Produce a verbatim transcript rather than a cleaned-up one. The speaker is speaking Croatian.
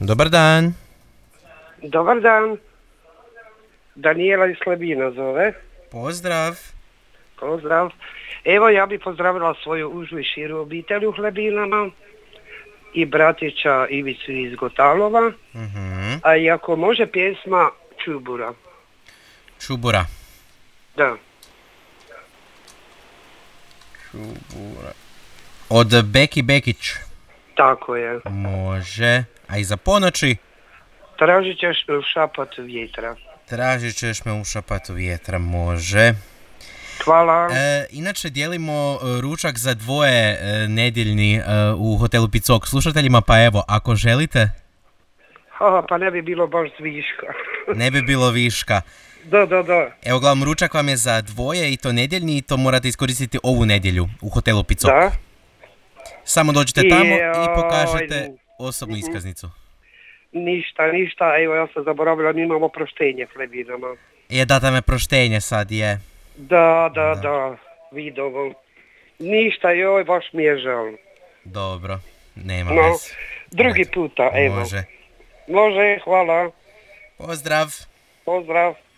Dobar dan. Dobar dan. Daniela iz Slebina zove. Pozdrav. Pozdrav. Evo, ja bih pozdravila svoju užu i širu obitelj u Hlebinama i bratića Ivicu iz Gotalova. Mhm. A i ako može pjesma Čubura. Čubura. Da. Čubura. Od Beki Bekić. Tako je. Može. A i za ponoći? Tražit ćeš u šapatu vjetra. Tražit ćeš me u šapatu vjetra. Može. Hvala. E, inače dijelimo e, ručak za dvoje e, nedjeljni e, u hotelu Picok slušateljima, pa evo, ako želite, Ha, pa ne bi bilo baš zviška. ne bi bilo viška. Da, da, da. Evo, glavno, ručak vam je za dvoje i to nedjeljni i to morate iskoristiti ovu nedjelju u hotelu Picok. Da. Samo dođite I, tamo i oj, pokažete osobnu iskaznicu. Ništa, ništa. Evo, ja sam zaboravila, mi imamo proštenje u Hlebinama. Je, da me proštenje sad je. Da, da, da, vidovo. Ništa, joj, baš mi je žal. Dobro, nema No, veze. drugi puta, evo. Može. Može, hvala. Pozdrav. Pozdrav.